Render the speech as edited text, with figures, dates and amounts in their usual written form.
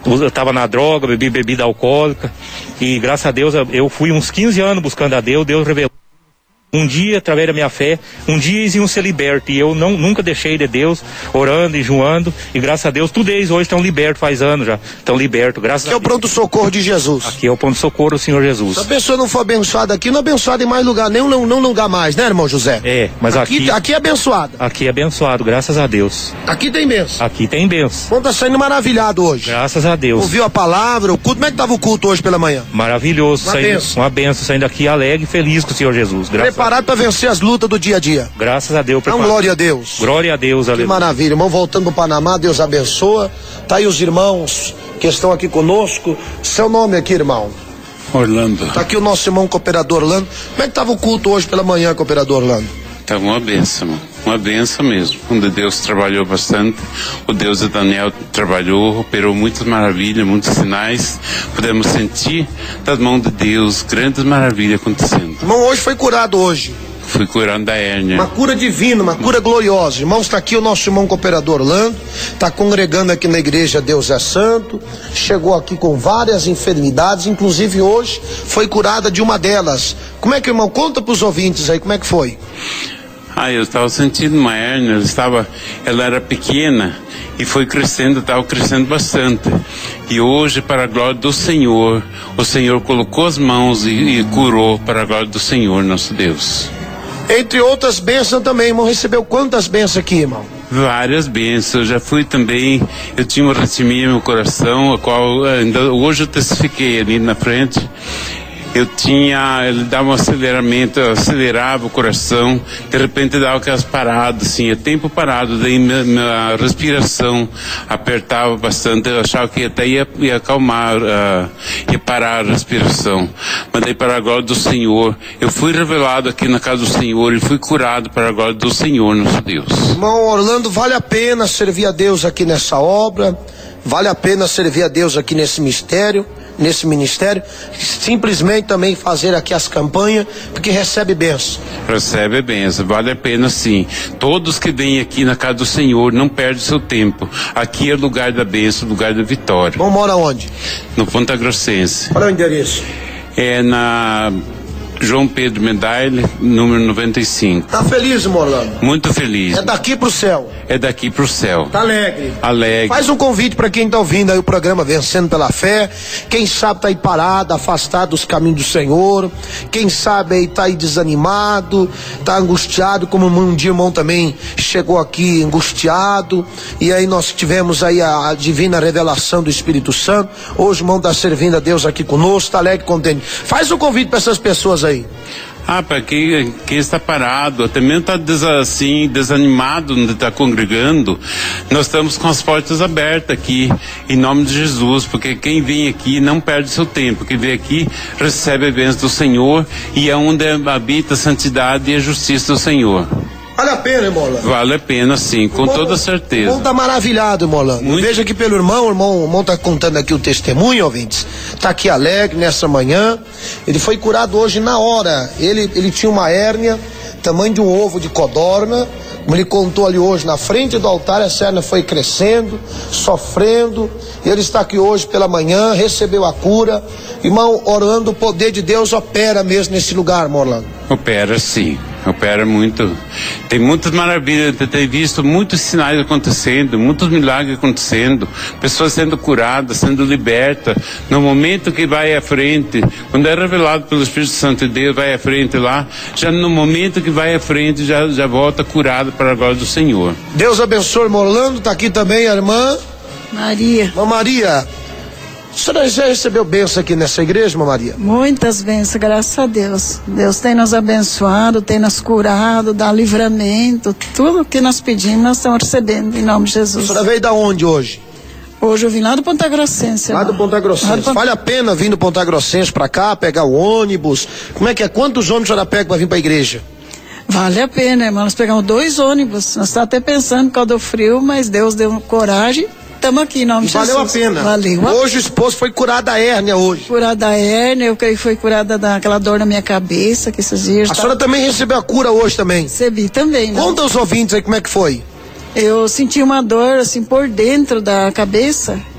eu estava na droga, bebi bebida alcoólica, e graças a Deus eu fui uns 15 anos buscando a Deus revelou. Um dia, através da minha fé, um dia eles iam ser libertos, e eu nunca deixei de Deus, orando e jejuando, e graças a Deus, tudo eles hoje estão libertos, faz anos já, estão libertos, graças a Deus. Aqui é o pronto-socorro de Jesus. Aqui é o pronto-socorro do Senhor Jesus. Se a pessoa não for abençoada aqui, não é abençoada em mais lugar, nem não lugar mais, né, irmão José? É, mas aqui é abençoada. Aqui é abençoado, graças a Deus. Aqui tem bênção. Aqui tem bênção. Bom, tá saindo maravilhado hoje. Graças a Deus. Ouviu a palavra, o culto, como é que tava o culto hoje pela manhã? Maravilhoso. Uma bênção, saindo aqui alegre e feliz com o Senhor Jesus. Preparado para vencer as lutas do dia a dia. Graças a Deus. Então, glória a Deus. Glória a Deus, que aleluia. Maravilha, irmão, voltando pro Panamá, Deus abençoa. Tá aí os irmãos que estão aqui conosco. Seu nome aqui, irmão? Orlando. Tá aqui o nosso irmão cooperador Orlando. Como é que tava o culto hoje pela manhã, cooperador Orlando? Tava uma benção, uma benção mesmo. Onde Deus trabalhou bastante, o Deus de Daniel trabalhou, operou muitas maravilhas, muitos sinais. Podemos sentir das mãos de Deus grandes maravilhas acontecendo. Irmão, hoje foi curado hoje. Fui curando da hérnia. Uma cura divina, uma cura gloriosa. Irmãos, está aqui o nosso irmão cooperador Orlando, está congregando aqui na igreja Deus é Santo, chegou aqui com várias enfermidades, inclusive hoje foi curada de uma delas. Como é que, irmão, conta para os ouvintes aí, como é que foi? Eu estava sentindo uma hérnia, ela era pequena e foi crescendo, estava crescendo bastante. E hoje, para a glória do Senhor, o Senhor colocou as mãos e curou para a glória do Senhor, nosso Deus. Entre outras bênçãos também, irmão, recebeu quantas bênçãos aqui, irmão? Várias bênçãos, já fui também, eu tinha uma arritmia no meu coração, a qual ainda hoje eu testifiquei ali na frente. Ele dava um aceleramento, acelerava o coração, de repente dava aquelas paradas, assim, tempo parado, daí minha respiração apertava bastante, eu achava que até ia acalmar, ia parar a respiração, mas daí para a glória do Senhor, eu fui revelado aqui na casa do Senhor e fui curado para a glória do Senhor, nosso Deus. Irmão Orlando, vale a pena servir a Deus aqui nessa obra, vale a pena servir a Deus aqui nesse ministério, simplesmente também fazer aqui as campanhas, porque recebe bênção. Recebe bênção, vale a pena sim. Todos que vêm aqui na casa do Senhor, não perdem seu tempo. Aqui é lugar da bênção, lugar da vitória. Bom, mora onde? No Ponta Grossense. Qual é o endereço? É na João Pedro Medaille, número 95. Tá feliz, irmão Orlando? Muito feliz. É daqui pro céu? É daqui pro céu. Tá alegre? Alegre. Faz um convite para quem tá ouvindo aí o programa Vencendo pela Fé. Quem sabe tá aí parado, afastado dos caminhos do Senhor. Quem sabe aí tá aí desanimado, tá angustiado, como um dia o irmão também chegou aqui angustiado. E aí nós tivemos aí a divina revelação do Espírito Santo. Hoje o irmão tá servindo a Deus aqui conosco, tá alegre, contente. Faz um convite para essas pessoas aí. Para quem está parado, até mesmo está desanimado de estar congregando, nós estamos com as portas abertas aqui, em nome de Jesus, porque quem vem aqui não perde seu tempo, quem vem aqui recebe a bênção do Senhor e é onde habita a santidade e a justiça do Senhor. Vale a pena, irmão Orlando? Vale a pena, sim, com toda certeza. O irmão tá maravilhado, irmão Orlando. Veja aqui pelo irmão, o irmão tá contando aqui o testemunho, ouvintes. Tá aqui alegre nessa manhã. Ele foi curado hoje na hora. Ele tinha uma hérnia, tamanho de um ovo de codorna. Como ele contou ali hoje na frente do altar, essa hérnia foi crescendo, sofrendo. Ele está aqui hoje pela manhã, recebeu a cura. Irmão Orlando, o poder de Deus opera mesmo nesse lugar, irmão Orlando. Opera sim, opera muito. Tem muitas maravilhas, tem visto muitos sinais acontecendo, muitos milagres acontecendo, pessoas sendo curadas, sendo libertas. No momento que vai à frente, quando é revelado pelo Espírito Santo de Deus, vai à frente lá, já no momento que vai à frente, já volta curado para a glória do Senhor. Deus abençoe, irmão Orlando. Tá aqui também a irmã Maria. Irmã Maria, a senhora já recebeu bênção aqui nessa igreja, irmã Maria? Muitas bênçãos, graças a Deus. Deus tem nos abençoado, tem nos curado, dá livramento. Tudo que nós pedimos, nós estamos recebendo, em nome de Jesus. A senhora veio da onde hoje? Hoje eu vim lá do Ponta Grossense. Lá do Ponta Grossense. Vale a pena vir do Ponta Grossense pra cá, pegar o ônibus? Como é que é? Quantos ônibus a senhora pega pra vir pra igreja? Vale a pena, irmão. Nós pegamos 2 ônibus. Nós estávamos até pensando por causa do frio, mas Deus deu coragem. Estamos aqui em nome de Jesus. Valeu a pena. Valeu. Hoje o esposo foi curado da hérnia hoje. Curada da hérnia, eu creio que foi curada daquela dor na minha cabeça, que esses dias... A senhora também recebeu a cura hoje também? Recebi também, né? Conta aos ouvintes aí como é que foi. Eu senti uma dor assim por dentro da cabeça